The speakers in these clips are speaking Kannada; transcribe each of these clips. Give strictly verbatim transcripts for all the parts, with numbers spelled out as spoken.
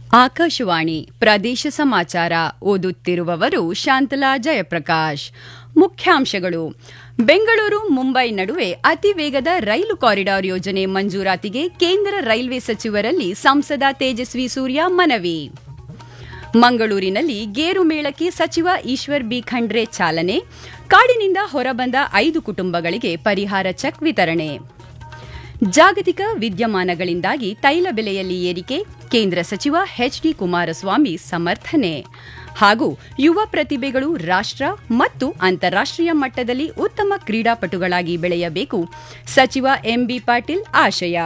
ಆಕಾಶವಾಣಿ ಪ್ರದೇಶ ಸಮಾಚಾರ ಓದುತ್ತಿರುವವರು ಶಾಂತಲಾ ಜಯಪ್ರಕಾಶ್. ಮುಖ್ಯಾಂಶಗಳು: ಬೆಂಗಳೂರು ಮುಂಬೈ ನಡುವೆ ಅತಿ ವೇಗದ ರೈಲು ಕಾರಿಡಾರ್ ಯೋಜನೆ ಮಂಜೂರಾತಿಗೆ ಕೇಂದ್ರ ರೈಲ್ವೆ ಸಚಿವರಲ್ಲಿ ಸಂಸದ ತೇಜಸ್ವಿ ಸೂರ್ಯ ಮನವಿ. ಮಂಗಳೂರಿನಲ್ಲಿ ಗೇರು ಮೇಳಕ್ಕೆ ಸಚಿವ ಈಶ್ವರ್ ಬಿ ಖಂಡ್ರೆ ಚಾಲನೆ. ಕಾಡಿನಿಂದ ಹೊರಬಂದ ಐದು ಕುಟುಂಬಗಳಿಗೆ ಪರಿಹಾರ ಚೆಕ್ ವಿತರಣೆ. ಜಾಗತಿಕ ವಿದ್ಯಮಾನಗಳಿಂದಾಗಿ ತೈಲ ಬೆಲೆಯಲ್ಲಿ ಏರಿಕೆ, ಕೇಂದ್ರ ಸಚಿವ ಎಚ್ ಡಿ ಕುಮಾರಸ್ವಾಮಿ ಸಮರ್ಥನೆ. ಹಾಗೂ ಯುವ ಪ್ರತಿಭೆಗಳು ರಾಷ್ಟ್ರ ಮತ್ತು ಅಂತಾರಾಷ್ಟ್ರೀಯ ಮಟ್ಟದಲ್ಲಿ ಉತ್ತಮ ಕ್ರೀಡಾಪಟುಗಳಾಗಿ ಬೆಳೆಯಬೇಕು, ಸಚಿವ ಎಂಬಿ ಪಾಟೀಲ್ ಆಶಯ.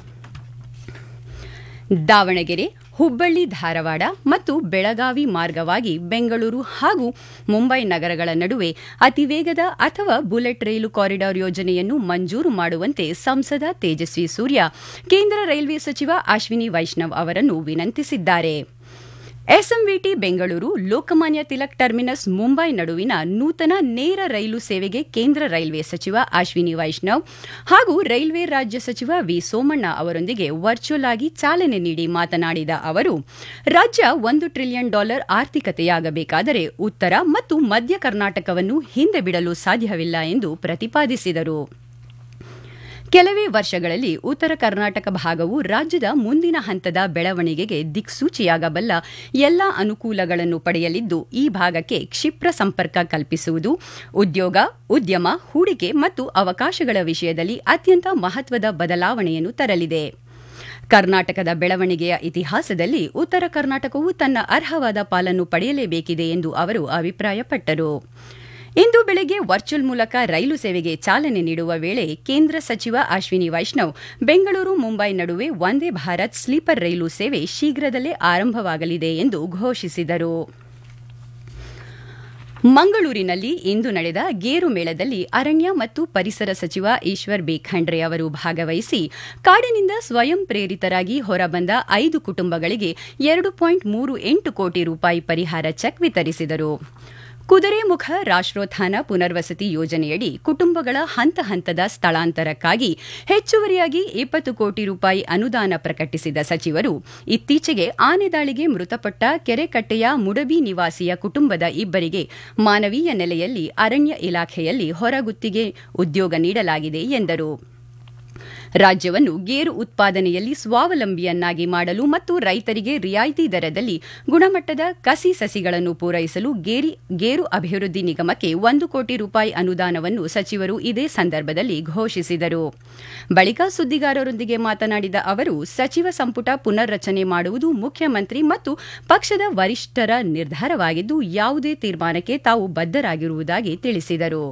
ದಾವಣಗೆರೆ, ಹುಬ್ಬಳ್ಳಿ, ಧಾರವಾಡ ಮತ್ತು ಬೆಳಗಾವಿ ಮಾರ್ಗವಾಗಿ ಬೆಂಗಳೂರು ಹಾಗೂ ಮುಂಬೈ ನಗರಗಳ ನಡುವೆ ಅತಿವೇಗದ ಅಥವಾ ಬುಲೆಟ್ ರೈಲು ಕಾರಿಡಾರ್ ಯೋಜನೆಯನ್ನು ಮಂಜೂರು ಮಾಡುವಂತೆ ಸಂಸದ ತೇಜಸ್ವಿ ಸೂರ್ಯ ಕೇಂದ್ರ ರೈಲ್ವೆ ಸಚಿವ ಅಶ್ವಿನಿ ವೈಷ್ಣವ್ ಅವರನ್ನು ವಿನಂತಿಸಿದ್ದಾರೆ. ಎಸ್ಎಂವಿಟಿ ಬೆಂಗಳೂರು ಲೋಕಮಾನ್ಯ ತಿಲಕ್ ಟರ್ಮಿನಸ್ ಮುಂಬೈ ನಡುವಿನ ನೂತನ ನೇರ ರೈಲು ಸೇವೆಗೆ ಕೇಂದ್ರ ರೈಲ್ವೆ ಸಚಿವ ಅಶ್ವಿನಿ ವೈಷ್ಣವ್ ಹಾಗೂ ರೈಲ್ವೆ ರಾಜ್ಯ ಸಚಿವ ವಿ ಸೋಮಣ್ಣ ಅವರೊಂದಿಗೆ ವರ್ಚುವಲ್ ಆಗಿ ಚಾಲನೆ ನೀಡಿ ಮಾತನಾಡಿದ ಅವರು, ರಾಜ್ಯ ಒಂದು ಟ್ರಿಲಿಯನ್ ಡಾಲರ್ ಆರ್ಥಿಕತೆಯಾಗಬೇಕಾದರೆ ಉತ್ತರ ಮತ್ತು ಮಧ್ಯ ಕರ್ನಾಟಕವನ್ನು ಹಿಂದೆ ಬಿಡಲು ಸಾಧ್ಯವಿಲ್ಲ ಎಂದು ಪ್ರತಿಪಾದಿಸಿದರು. ಕೆಲವೇ ವರ್ಷಗಳಲ್ಲಿ ಉತ್ತರ ಕರ್ನಾಟಕ ಭಾಗವು ರಾಜ್ಯದ ಮುಂದಿನ ಹಂತದ ಬೆಳವಣಿಗೆಗೆ ದಿಕ್ಸೂಚಿಯಾಗಬಲ್ಲ ಎಲ್ಲಾ ಅನುಕೂಲಗಳನ್ನು ಪಡೆಯಲಿದ್ದು, ಈ ಭಾಗಕ್ಕೆ ಕ್ಷಿಪ್ರ ಸಂಪರ್ಕ ಕಲ್ಪಿಸುವುದು ಉದ್ಯೋಗ, ಉದ್ಯಮ, ಹೂಡಿಕೆ ಮತ್ತು ಅವಕಾಶಗಳ ವಿಷಯದಲ್ಲಿ ಅತ್ಯಂತ ಮಹತ್ವದ ಬದಲಾವಣೆಯನ್ನು ತರಲಿದೆ. ಕರ್ನಾಟಕದ ಬೆಳವಣಿಗೆಯ ಇತಿಹಾಸದಲ್ಲಿ ಉತ್ತರ ಕರ್ನಾಟಕವು ತನ್ನ ಅರ್ಹವಾದ ಪಾಲನ್ನು ಪಡೆಯಲೇಬೇಕಿದೆ ಎಂದು ಅವರು ಅಭಿಪ್ರಾಯಪಟ್ಟರು. ಇಂದು ಬೆಳಗ್ಗೆ ವರ್ಚುವಲ್ ಮೂಲಕ ರೈಲು ಸೇವೆಗೆ ಚಾಲನೆ ನೀಡುವ ವೇಳೆ ಕೇಂದ್ರ ಸಚಿವ ಅಶ್ವಿನಿ ವೈಷ್ಣವ್ ಬೆಂಗಳೂರು ಮುಂಬೈ ನಡುವೆ ವಂದೇ ಭಾರತ್ ಸ್ಲೀಪರ್ ರೈಲು ಸೇವೆ ಶೀಘ್ರದಲ್ಲೇ ಆರಂಭವಾಗಲಿದೆ ಎಂದು ಘೋಷಿಸಿದರು. ಮಂಗಳೂರಿನಲ್ಲಿ ಇಂದು ನಡೆದ ಗೇರು ಮೇಳದಲ್ಲಿ ಅರಣ್ಯ ಮತ್ತು ಪರಿಸರ ಸಚಿವ ಈಶ್ವರ್ ಬಿ ಖಂಡ್ರೆ ಅವರು ಭಾಗವಹಿಸಿ ಕಾಡಿನಿಂದ ಸ್ವಯಂ ಪ್ರೇರಿತರಾಗಿ ಹೊರಬಂದ ಐದು ಕುಟುಂಬಗಳಿಗೆ ಎರಡು ಪಾಯಿಂಟ್ ಮೂರು ಎಂಟು ಕೋಟಿ ರೂಪಾಯಿ ಪರಿಹಾರ ಚೆಕ್ ವಿತರಿಸಿದರು. ಕುದುರೆಮುಖ ರಾಷ್ಟ್ರೋತ್ಥಾನ ಪುನರ್ವಸತಿ ಯೋಜನೆಯಡಿ ಕುಟುಂಬಗಳ ಹಂತ ಹಂತದ ಸ್ಥಳಾಂತರಕ್ಕಾಗಿ ಹೆಚ್ಚುವರಿಯಾಗಿ ಇಪ್ಪತ್ತು ಕೋಟಿ ರೂಪಾಯಿ ಅನುದಾನ ಪ್ರಕಟಿಸಿದ ಸಚಿವರು, ಇತ್ತೀಚೆಗೆ ಆನೆ ದಾಳಿಗೆ ಮೃತಪಟ್ಟ ಕೆರೆಕಟ್ಟೆಯ ಮುಡಬಿ ನಿವಾಸಿಯ ಕುಟುಂಬದ ಇಬ್ಬರಿಗೆ ಮಾನವೀಯ ನೆಲೆಯಲ್ಲಿ ಅರಣ್ಯ ಇಲಾಖೆಯಲ್ಲಿ ಹೊರಗುತ್ತಿಗೆ ಉದ್ಯೋಗ ನೀಡಲಾಗಿದೆ ಎಂದರು. ರಾಜ್ಯವನ್ನು ಗೇರು ಉತ್ಪಾದನೆಯಲ್ಲಿ ಸ್ವಾವಲಂಬಿಯನ್ನಾಗಿ ಮಾಡಲು ಮತ್ತು ರೈತರಿಗೆ ರಿಯಾಯಿತಿ ದರದಲ್ಲಿ ಗುಣಮಟ್ಟದ ಕಸಿ ಸಸಿಗಳನ್ನು ಪೂರೈಸಲು ಗೇರು ಅಭಿವೃದ್ಧಿ ನಿಗಮಕ್ಕೆ ಒಂದು ಕೋಟಿ ರೂಪಾಯಿ ಅನುದಾನವನ್ನು ಸಚಿವರು ಇದೇ ಸಂದರ್ಭದಲ್ಲಿ ಘೋಷಿಸಿದರು. ಬಳಿಕ ಸುದ್ದಿಗಾರರೊಂದಿಗೆ ಮಾತನಾಡಿದ ಅವರು, ಸಚಿವ ಸಂಪುಟ ಪುನರ್ರಚನೆ ಮಾಡುವುದು ಮುಖ್ಯಮಂತ್ರಿ ಮತ್ತು ಪಕ್ಷದ ವರಿಷ್ಠರ ನಿರ್ಧಾರವಾಗಿದ್ದು, ಯಾವುದೇ ತೀರ್ಮಾನಕ್ಕೆ ತಾವು ಬದ್ಧರಾಗಿರುವುದಾಗಿ ತಿಳಿಸಿದರು.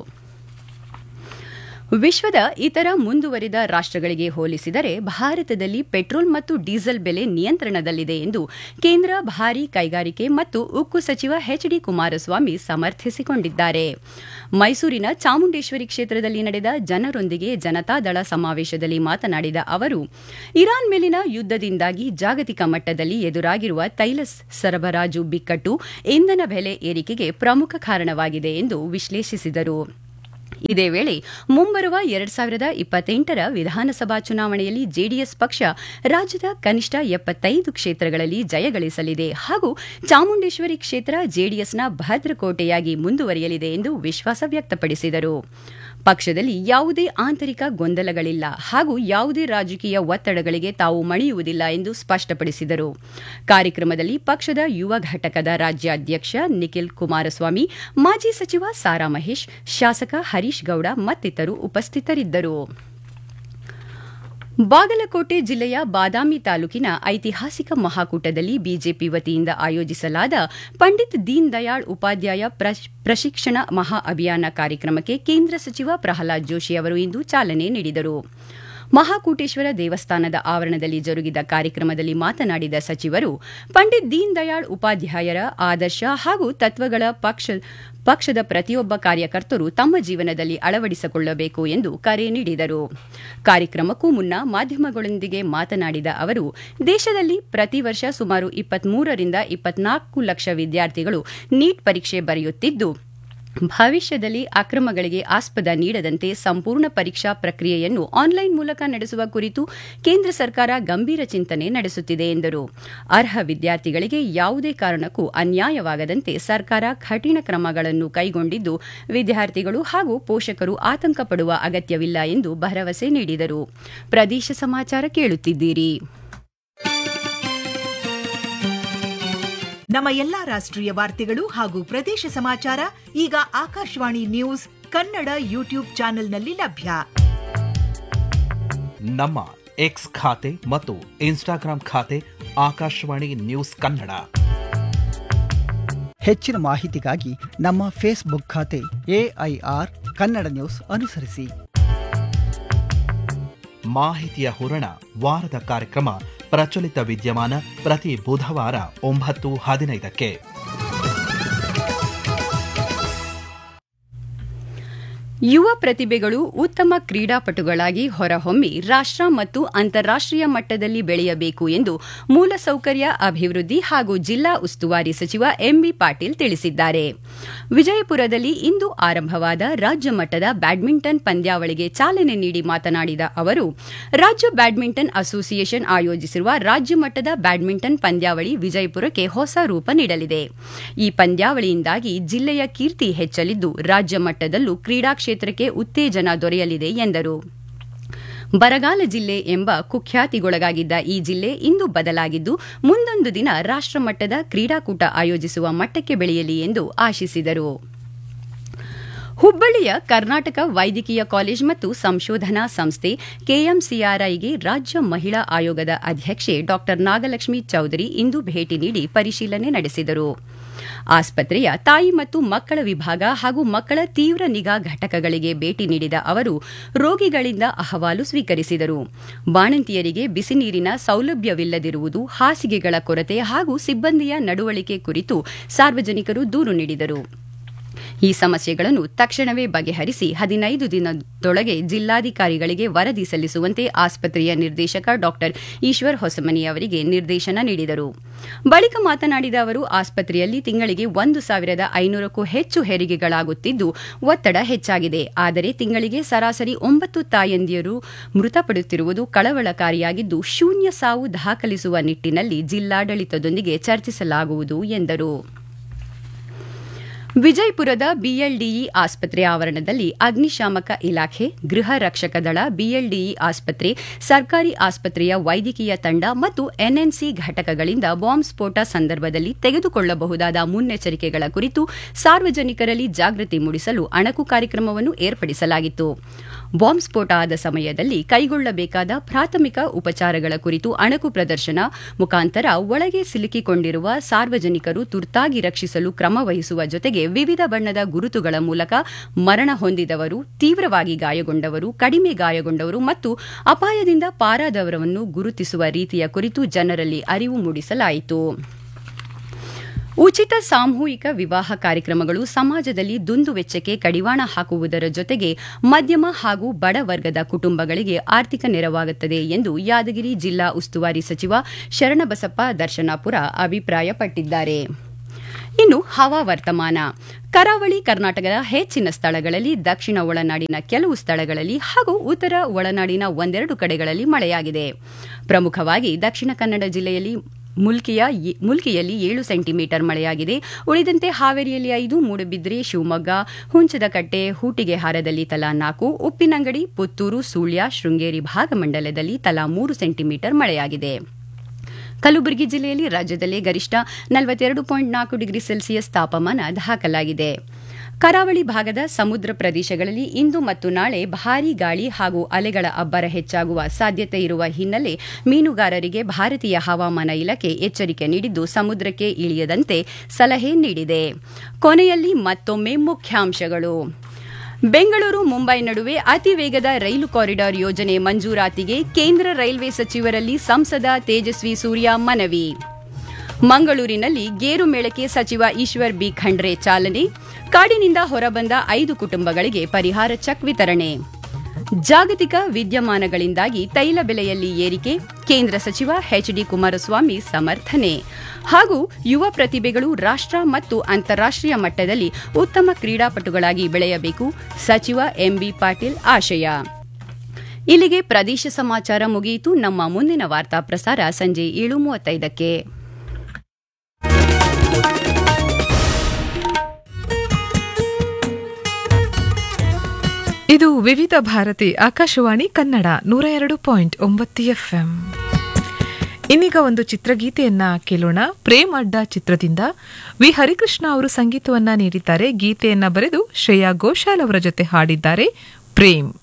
ವಿಶ್ವದ ಇತರ ಮುಂದುವರಿದ ರಾಷ್ಟ್ರಗಳಿಗೆ ಹೋಲಿಸಿದರೆ ಭಾರತದಲ್ಲಿ ಪೆಟ್ರೋಲ್ ಮತ್ತು ಡೀಸೆಲ್ ಬೆಲೆ ನಿಯಂತ್ರಣದಲ್ಲಿದೆ ಎಂದು ಕೇಂದ್ರ ಭಾರೀ ಕೈಗಾರಿಕೆ ಮತ್ತು ಉಕ್ಕು ಸಚಿವ ಎಚ್ ಡಿ ಕುಮಾರಸ್ವಾಮಿ ಸಮರ್ಥಿಸಿಕೊಂಡಿದ್ದಾರೆ. ಮೈಸೂರಿನ ಚಾಮುಂಡೇಶ್ವರಿ ಕ್ಷೇತ್ರದಲ್ಲಿ ನಡೆದ ಜನರೊಂದಿಗೆ ಜನತಾದಳ ಸಮಾವೇಶದಲ್ಲಿ ಮಾತನಾಡಿದ ಅವರು, ಇರಾನ್ ಮೇಲಿನ ಯುದ್ದದಿಂದಾಗಿ ಜಾಗತಿಕ ಮಟ್ಟದಲ್ಲಿ ಎದುರಾಗಿರುವ ತೈಲ ಸರಬರಾಜು ಬಿಕ್ಕಟ್ಟು ಇಂಧನ ಬೆಲೆ ಏರಿಕೆಗೆ ಪ್ರಮುಖ ಕಾರಣವಾಗಿದೆ ಎಂದು ವಿಶ್ಲೇಷಿಸಿದರು. ಇದೇ ವೇಳೆ ಮುಂಬರುವ ಎರಡ್ ಸಾವಿರದ ಇಪ್ಪತ್ತೆಂಟರ ವಿಧಾನಸಭಾ ಚುನಾವಣೆಯಲ್ಲಿ ಜೆಡಿಎಸ್ ಪಕ್ಷ ರಾಜ್ಯದ ಕನಿಷ್ಠ ಎಪ್ಪತ್ತೈದು ಕ್ಷೇತ್ರಗಳಲ್ಲಿ ಜಯಗಳಿಸಲಿದೆ ಹಾಗೂ ಚಾಮುಂಡೇಶ್ವರಿ ಕ್ಷೇತ್ರ ಜೆಡಿಎಸ್ನ ಭದ್ರಕೋಟೆಯಾಗಿ ಮುಂದುವರಿಯಲಿದೆ ಎಂದು ವಿಶ್ವಾಸ ವ್ಯಕ್ತಪಡಿಸಿದರು. ಪಕ್ಷದಲ್ಲಿ ಯಾವುದೇ ಆಂತರಿಕ ಗೊಂದಲಗಳಿಲ್ಲ ಹಾಗೂ ಯಾವುದೇ ರಾಜಕೀಯ ಒತ್ತಡಗಳಿಗೆ ತಾವು ಮಣಿಯುವುದಿಲ್ಲ ಎಂದು ಸ್ಪಷ್ಟಪಡಿಸಿದರು. ಕಾರ್ಯಕ್ರಮದಲ್ಲಿ ಪಕ್ಷದ ಯುವ ಘಟಕದ ರಾಜ್ಯಾಧ್ಯಕ್ಷ ನಿಖಿಲ್ ಕುಮಾರಸ್ವಾಮಿ, ಮಾಜಿ ಸಚಿವ ಸಾರಾ ಮಹೇಶ್, ಶಾಸಕ ಹರೀಶ್ ಗೌಡ ಮತ್ತಿತರರು ಉಪಸ್ಥಿತರಿದ್ದರು. ಬಾಗಲಕೋಟೆ ಜಿಲ್ಲೆಯ ಬಾದಾಮಿ ತಾಲೂಕಿನ ಐತಿಹಾಸಿಕ ಮಹಾಕೂಟದಲ್ಲಿ ಬಿಜೆಪಿ ವತಿಯಿಂದ ಆಯೋಜಿಸಲಾದ ಪಂಡಿತ್ ದೀನ್ ದಯಾಳ್ ಉಪಾಧ್ಯಾಯ ಪ್ರಶಿಕ್ಷಣ ಮಹಾ ಅಭಿಯಾನ ಕಾರ್ಯಕ್ರಮಕ್ಕೆ ಕೇಂದ್ರ ಸಚಿವ ಪ್ರಹ್ಲಾದ್ ಜೋಶಿ ಅವರು ಇಂದು ಚಾಲನೆ ನೀಡಿದರು. ಮಹಾಕೂಟೇಶ್ವರ ದೇವಸ್ಥಾನದ ಆವರಣದಲ್ಲಿ ಜರುಗಿದ ಕಾರ್ಯಕ್ರಮದಲ್ಲಿ ಮಾತನಾಡಿದ ಸಚಿವರು, ಪಂಡಿತ್ ದೀನ್ ದಯಾಳ್ ಉಪಾಧ್ಯಾಯರ ಆದರ್ಶ ಹಾಗೂ ತತ್ವಗಳ ಪಕ್ಷ ಪಕ್ಷದ ಪ್ರತಿಯೊಬ್ಬ ಕಾರ್ಯಕರ್ತರು ತಮ್ಮ ಜೀವನದಲ್ಲಿ ಅಳವಡಿಸಿಕೊಳ್ಳಬೇಕು ಎಂದು ಕರೆ ನೀಡಿದರು. ಕಾರ್ಯಕ್ರಮಕ್ಕೂ ಮುನ್ನ ಮಾಧ್ಯಮಗಳೊಂದಿಗೆ ಮಾತನಾಡಿದ ಅವರು, ದೇಶದಲ್ಲಿ ಪ್ರತಿ ವರ್ಷ ಸುಮಾರು ಇಪ್ಪತ್ಮೂರರಿಂದ ಇಪ್ಪತ್ನಾಲ್ಕು ಲಕ್ಷ ವಿದ್ಯಾರ್ಥಿಗಳು ನೀಟ್ ಪರೀಕ್ಷೆ ಬರೆಯುತ್ತಿದ್ದು, ಭವಿಷ್ಯದಲ್ಲಿ ಅಕ್ರಮಗಳಿಗೆ ಆಸ್ಪದ ನೀಡದಂತೆ ಸಂಪೂರ್ಣ ಪರೀಕ್ಷಾ ಪ್ರಕ್ರಿಯೆಯನ್ನು ಆನ್ಲೈನ್ ಮೂಲಕ ನಡೆಸುವ ಕುರಿತು ಕೇಂದ್ರ ಸರ್ಕಾರ ಗಂಭೀರ ಚಿಂತನೆ ನಡೆಸುತ್ತಿದೆ ಎಂದರು. ಅರ್ಹ ವಿದ್ಯಾರ್ಥಿಗಳಿಗೆ ಯಾವುದೇ ಕಾರಣಕ್ಕೂ ಅನ್ಯಾಯವಾಗದಂತೆ ಸರ್ಕಾರ ಕಠಿಣ ಕ್ರಮಗಳನ್ನು ಕೈಗೊಂಡಿದ್ದು, ವಿದ್ಯಾರ್ಥಿಗಳು ಹಾಗೂ ಪೋಷಕರು ಆತಂಕ ಪಡುವ ಅಗತ್ಯವಿಲ್ಲ ಎಂದು ಭರವಸೆ ನೀಡಿದರು. ಪ್ರದೇಶ ಸಮಾಚಾರ ಕೇಳುತ್ತಿದ್ದೀರಿ. ನಮ್ಮ ಎಲ್ಲಾ ರಾಷ್ಟ್ರೀಯ ವಾರ್ತೆಗಳು ಹಾಗೂ ಪ್ರದೇಶ ಸಮಾಚಾರ ಈಗ ಆಕಾಶವಾಣಿ ನ್ಯೂಸ್ ಕನ್ನಡ ಯೂಟ್ಯೂಬ್ ಚಾನೆಲ್ನಲ್ಲಿ ಲಭ್ಯ. ನಮ್ಮ ಎಕ್ಸ್ ಖಾತೆ ಮತ್ತು ಇನ್ಸ್ಟಾಗ್ರಾಂ ಖಾತೆ ಆಕಾಶವಾಣಿ ನ್ಯೂಸ್ ಕನ್ನಡ. ಹೆಚ್ಚಿನ ಮಾಹಿತಿಗಾಗಿ ನಮ್ಮ ಫೇಸ್ಬುಕ್ ಖಾತೆ ಎಐಆರ್ ಕನ್ನಡ ನ್ಯೂಸ್ ಅನುಸರಿಸಿ. ಮಾಹಿತಿಯ ಹೂರಣ ವಾರದ ಕಾರ್ಯಕ್ರಮ ಪ್ರಚಲಿತ ವಿದ್ಯಮಾನ ಪ್ರತಿ ಬುಧವಾರ ಒಂಬತ್ತು ಹದಿನೈದಕ್ಕೆ. ಯುವ ಪ್ರತಿಭೆಗಳು ಉತ್ತಮ ಕ್ರೀಡಾಪಟುಗಳಾಗಿ ಹೊರಹೊಮ್ಮಿ ರಾಷ್ಟ್ರ ಮತ್ತು ಅಂತಾರಾಷ್ಟ್ರೀಯ ಮಟ್ಟದಲ್ಲಿ ಬೆಳೆಯಬೇಕು ಎಂದು ಮೂಲಸೌಕರ್ಯ ಅಭಿವೃದ್ಧಿ ಹಾಗೂ ಜಿಲ್ಲಾ ಉಸ್ತುವಾರಿ ಸಚಿವ ಎಂಬಿ ಪಾಟೀಲ್ ತಿಳಿಸಿದ್ದಾರೆ. ವಿಜಯಪುರದಲ್ಲಿ ಇಂದು ಆರಂಭವಾದ ರಾಜ್ಯ ಮಟ್ಟದ ಬ್ಯಾಡ್ಮಿಂಟನ್ ಪಂದ್ಯಾವಳಿಗೆ ಚಾಲನೆ ನೀಡಿ ಮಾತನಾಡಿದ ಅವರು, ರಾಜ್ಯ ಬ್ಯಾಡ್ಮಿಂಟನ್ ಅಸೋಸಿಯೇಷನ್ ಆಯೋಜಿಸಿರುವ ರಾಜ್ಯ ಮಟ್ಟದ ಬ್ಯಾಡ್ಮಿಂಟನ್ ಪಂದ್ಯಾವಳಿ ವಿಜಯಪುರಕ್ಕೆ ಹೊಸ ರೂಪ ನೀಡಲಿದೆ. ಈ ಪಂದ್ಯಾವಳಿಯಿಂದಾಗಿ ಜಿಲ್ಲೆಯ ಕೀರ್ತಿ ಹೆಚ್ಚಲಿದ್ದು, ರಾಜ್ಯ ಮಟ್ಟದಲ್ಲೂ ಕ್ರೀಡಾ ಕ್ಷೇತ್ರಕ್ಕೆ ಉತ್ತೇಜನ ದೊರೆಯಲಿದೆ ಎಂದರು. ಬರಗಾಲ ಜಿಲ್ಲೆ ಎಂಬ ಕುಖ್ಯಾತಿಗೊಳಗಾಗಿದ್ದ ಈ ಜಿಲ್ಲೆ ಇಂದು ಬದಲಾಗಿದ್ದು, ಮುಂದೊಂದು ದಿನ ರಾಷ್ಟ್ರಮಟ್ಟದ ಕ್ರೀಡಾಕೂಟ ಆಯೋಜಿಸುವ ಮಟ್ಟಕ್ಕೆ ಬೆಳೆಯಲಿ ಎಂದು ಆಶಿಸಿದರು. ಹುಬ್ಬಳ್ಳಿಯ ಕರ್ನಾಟಕ ವೈದ್ಯಕೀಯ ಕಾಲೇಜ್ ಮತ್ತು ಸಂಶೋಧನಾ ಸಂಸ್ಥೆ ಕೆಎಂಸಿಆರ್ಐಗೆ ರಾಜ್ಯ ಮಹಿಳಾ ಆಯೋಗದ ಅಧ್ಯಕ್ಷೆ ಡಾ ನಾಗಲಕ್ಷ್ಮಿ ಚೌಧರಿ ಇಂದು ಭೇಟಿ ನೀಡಿ ಪರಿಶೀಲನೆ ನಡೆಸಿದರು. ಆಸ್ಪತ್ರೆಯ ತಾಯಿ ಮತ್ತು ಮಕ್ಕಳ ವಿಭಾಗ ಹಾಗೂ ಮಕ್ಕಳ ತೀವ್ರ ನಿಗಾ ಘಟಕಗಳಿಗೆ ಭೇಟಿ ನೀಡಿದ ಅವರು ರೋಗಿಗಳಿಂದ ಅಹವಾಲು ಸ್ವೀಕರಿಸಿದರು. ಬಾಣಂತಿಯರಿಗೆ ಬಿಸಿ ನೀರಿನ ಸೌಲಭ್ಯವಿಲ್ಲದಿರುವುದು, ಹಾಸಿಗೆಗಳ ಕೊರತೆ ಹಾಗೂ ಸಿಬ್ಬಂದಿಯ ನಡವಳಿಕೆ ಕುರಿತು ಸಾರ್ವಜನಿಕರು ದೂರು ನೀಡಿದರು. ಈ ಸಮಸ್ಯೆಗಳನ್ನು ತಕ್ಷಣವೇ ಬಗೆಹರಿಸಿ ಹದಿನೈದು ದಿನದೊಳಗೆ ಜಿಲ್ಲಾಧಿಕಾರಿಗಳಿಗೆ ವರದಿ ಸಲ್ಲಿಸುವಂತೆ ಆಸ್ಪತ್ರೆಯ ನಿರ್ದೇಶಕ ಡಾ ಈಶ್ವರ್ ಹೊಸಮನಿ ಅವರಿಗೆ ನಿರ್ದೇಶನ ನೀಡಿದರು. ಬಳಿಕ ಮಾತನಾಡಿದ ಅವರು, ಆಸ್ಪತ್ರೆಯಲ್ಲಿ ತಿಂಗಳಿಗೆ ಒಂದು ಸಾವಿರದ ಐನೂರಕ್ಕೂ ಹೆಚ್ಚು ಹೆರಿಗೆಗಳಾಗುತ್ತಿದ್ದು ಒತ್ತಡ ಹೆಚ್ಚಾಗಿದೆ. ಆದರೆ ತಿಂಗಳಿಗೆ ಸರಾಸರಿ ಒಂಬತ್ತು ತಾಯಂದಿಯರು ಮೃತಪಡುತ್ತಿರುವುದು ಕಳವಳಕಾರಿಯಾಗಿದ್ದು, ಶೂನ್ಯ ಸಾವು ದಾಖಲಿಸುವ ನಿಟ್ಟಿನಲ್ಲಿ ಜಿಲ್ಲಾಡಳಿತದೊಂದಿಗೆ ಚರ್ಚಿಸಲಾಗುವುದು ಎಂದರು. ವಿಜಯಪುರದ ಬಿಎಲ್ಡಿಇ ಆಸ್ಪತ್ರೆ ಆವರಣದಲ್ಲಿ ಅಗ್ನಿಶಾಮಕ ಇಲಾಖೆ, ಗೃಹ ರಕ್ಷಕ ದಳ, ಬಿಎಲ್ಡಿಇ ಆಸ್ಪತ್ರೆ, ಸರ್ಕಾರಿ ಆಸ್ಪತ್ರೆಯ ವೈದ್ಯಕೀಯ ತಂಡ ಮತ್ತು ಎನ್ಎನ್ಸಿ ಘಟಕಗಳಿಂದ ಬಾಂಬ್ ಸ್ಫೋಟ ಸಂದರ್ಭದಲ್ಲಿ ತೆಗೆದುಕೊಳ್ಳಬಹುದಾದ ಮುನ್ನೆಚ್ಚರಿಕೆಗಳ ಕುರಿತು ಸಾರ್ವಜನಿಕರಲ್ಲಿ ಜಾಗೃತಿ ಮೂಡಿಸಲು ಅಣಕು ಕಾರ್ಯಕ್ರಮವನ್ನು ಏರ್ಪಡಿಸಲಾಗಿತ್ತು. ಬಾಂಬ್ ಸ್ಫೋಟ ಆದ ಸಮಯದಲ್ಲಿ ಕೈಗೊಳ್ಳಬೇಕಾದ ಪ್ರಾಥಮಿಕ ಉಪಚಾರಗಳ ಕುರಿತು ಅಣಕು ಪ್ರದರ್ಶನ ಮುಖಾಂತರ ಒಳಗೆ ಸಿಲುಕಿಕೊಂಡಿರುವ ಸಾರ್ವಜನಿಕರು ತುರ್ತಾಗಿ ರಕ್ಷಿಸಲು ಕ್ರಮ ವಹಿಸುವ ಜೊತೆಗೆ ವಿವಿಧ ಬಣ್ಣದ ಗುರುತುಗಳ ಮೂಲಕ ಮರಣ ಹೊಂದಿದವರು, ತೀವ್ರವಾಗಿ ಗಾಯಗೊಂಡವರು, ಕಡಿಮೆ ಗಾಯಗೊಂಡವರು ಮತ್ತು ಅಪಾಯದಿಂದ ಪಾರಾದವರನ್ನು ಗುರುತಿಸುವ ರೀತಿಯ ಕುರಿತು ಜನರಲ್ಲಿ ಅರಿವು ಮೂಡಿಸಲಾಯಿತು. ಉಚಿತ ಸಾಮೂಹಿಕ ವಿವಾಹ ಕಾರ್ಯಕ್ರಮಗಳು ಸಮಾಜದಲ್ಲಿ ದುಂದುವೆಚ್ಚಕ್ಕೆ ಕಡಿವಾಣ ಹಾಕುವುದರ ಜೊತೆಗೆ ಮಧ್ಯಮ ಹಾಗೂ ಬಡ ವರ್ಗದ ಕುಟುಂಬಗಳಿಗೆ ಆರ್ಥಿಕ ನೆರವಾಗುತ್ತದೆ ಎಂದು ಯಾದಗಿರಿ ಜಿಲ್ಲಾ ಉಸ್ತುವಾರಿ ಸಚಿವ ಶರಣಬಸಪ್ಪ ದರ್ಶನಾಪುರ ಅಭಿಪ್ರಾಯಪಟ್ಟಿದ್ದಾರೆ. ಇನ್ನು ಹವಾವರ್ತಮಾನ. ಕರಾವಳಿ ಕರ್ನಾಟಕದ ಹೆಚ್ಚಿನ ಸ್ಥಳಗಳಲ್ಲಿ, ದಕ್ಷಿಣ ಒಳನಾಡಿನ ಕೆಲವು ಸ್ಥಳಗಳಲ್ಲಿ ಹಾಗೂ ಉತ್ತರ ಒಳನಾಡಿನ ಒಂದೆರಡು ಕಡೆಗಳಲ್ಲಿ ಮಳೆಯಾಗಿದೆ. ಪ್ರಮುಖವಾಗಿ ದಕ್ಷಿಣ ಕನ್ನಡ ಜಿಲ್ಲೆಯಲ್ಲಿ ಮುಲ್ಕಿಯ ಮುಲ್ಕಿಯಲ್ಲಿ ಏಳು ಸೆಂಟಿಮೀಟರ್ ಮಳೆಯಾಗಿದೆ. ಉಳಿದಂತೆ ಹಾವೇರಿಯಲ್ಲಿ ಐದು, ಮೂಡುಬಿದ್ರೆ, ಶಿವಮೊಗ್ಗ, ಹುಂಚದಕಟ್ಟೆ, ಹೂಟಿಗೆಹಾರದಲ್ಲಿ ತಲಾ ನಾಲ್ಕು, ಉಪ್ಪಿನಂಗಡಿ, ಪುತ್ತೂರು, ಸುಳ್ಯ, ಶೃಂಗೇರಿ ಭಾಗಮಂಡಲದಲ್ಲಿ ತಲಾ ಮೂರು ಸೆಂಟಿಮೀಟರ್ ಮಳೆಯಾಗಿದೆ. ಕಲಬುರಗಿ ಜಿಲ್ಲೆಯಲ್ಲಿ ರಾಜ್ಯದಲ್ಲೇ ಗರಿಷ್ಠ ನಲವತ್ತೆರಡು ಪಾಯಿಂಟ್ ನಾಲ್ಕು ಡಿಗ್ರಿ ಸೆಲ್ಸಿಯಸ್ ತಾಪಮಾನ ದಾಖಲಾಗಿದೆ. ಕರಾವಳಿ ಭಾಗದ ಸಮುದ್ರ ಪ್ರದೇಶಗಳಲ್ಲಿ ಇಂದು ಮತ್ತು ನಾಳೆ ಭಾರೀ ಗಾಳಿ ಹಾಗೂ ಅಲೆಗಳ ಅಬ್ಬರ ಹೆಚ್ಚಾಗುವ ಸಾಧ್ಯತೆ ಇರುವ ಹಿನ್ನೆಲೆ ಮೀನುಗಾರರಿಗೆ ಭಾರತೀಯ ಹವಾಮಾನ ಇಲಾಖೆ ಎಚ್ಚರಿಕೆ ನೀಡಿದ್ದು ಸಮುದ್ರಕ್ಕೆ ಇಳಿಯದಂತೆ ಸಲಹೆ ನೀಡಿದೆ. ಕೊನೆಯಲ್ಲಿ ಮತ್ತೊಮ್ಮೆ ಮುಖ್ಯಾಂಶಗಳು. ಬೆಂಗಳೂರು ಮುಂಬೈ ನಡುವೆ ಅತಿ ವೇಗದ ರೈಲು ಕಾರಿಡಾರ್ ಯೋಜನೆ ಮಂಜೂರಾತಿಗೆ ಕೇಂದ್ರ ರೈಲ್ವೆ ಸಚಿವರಲ್ಲಿ ಸಂಸದ ತೇಜಸ್ವಿ ಸೂರ್ಯ ಮನವಿ. ಮಂಗಳೂರಿನಲ್ಲಿ ಗೇರು ಮೇಳಕ್ಕೆ ಸಚಿವ ಈಶ್ವರ್ ಬಿ ಖಂಡ್ರೆ ಚಾಲನೆ. ಕಾಡಿನಿಂದ ಹೊರಬಂದ ಐದು ಕುಟುಂಬಗಳಿಗೆ ಪರಿಹಾರ ಚೆಕ್ ವಿತರಣೆ. ಜಾಗತಿಕ ವಿದ್ಯಮಾನಗಳಿಂದಾಗಿ ತೈಲ ಬೆಲೆಯಲ್ಲಿ ಏರಿಕೆ, ಕೇಂದ್ರ ಸಚಿವ ಎಚ್ ಡಿ ಕುಮಾರಸ್ವಾಮಿ ಸಮರ್ಥನೆ. ಹಾಗೂ ಯುವ ಪ್ರತಿಭೆಗಳು ರಾಷ್ಟ್ರ ಮತ್ತು ಅಂತಾರಾಷ್ಟ್ರೀಯ ಮಟ್ಟದಲ್ಲಿ ಉತ್ತಮ ಕ್ರೀಡಾಪಟುಗಳಾಗಿ ಬೆಳೆಯಬೇಕು, ಸಚಿವ ಎಂಬಿ ಪಾಟೀಲ್ ಆಶಯ. ಇಲ್ಲಿಗೆ ಪ್ರದೇಶ ಸಮಾಚಾರ ಮುಗಿಯಿತು. ನಮ್ಮ ಮುಂದಿನ ವಾರ್ತಾ ಪ್ರಸಾರ ಸಂಜೆ ಏಳು ಮೂವತ್ತೈದಕ್ಕೆ. ಇದು ವಿವಿಧ ಭಾರತಿ ಆಕಾಶವಾಣಿ ಕನ್ನಡ ನೂರ ಎರಡು ಪಾಯಿಂಟ್ ಒಂಬತ್ತು ಎಫ್ಎಂ. ಇನ್ನೀಗ ಒಂದು ಚಿತ್ರಗೀತೆಯನ್ನ ಕೇಳೋಣ. ಪ್ರೇಮ್ ಅಡ್ಡ ಚಿತ್ರದಿಂದ ವಿ ಹರಿಕೃಷ್ಣ ಅವರು ಸಂಗೀತವನ್ನ ನೀಡಿದ್ದಾರೆ. ಗೀತೆಯನ್ನ ಬರೆದು ಶ್ರೇಯಾ ಘೋಷಾಲ್ ಅವರ ಜೊತೆ ಹಾಡಿದ್ದಾರೆ ಪ್ರೇಮ್.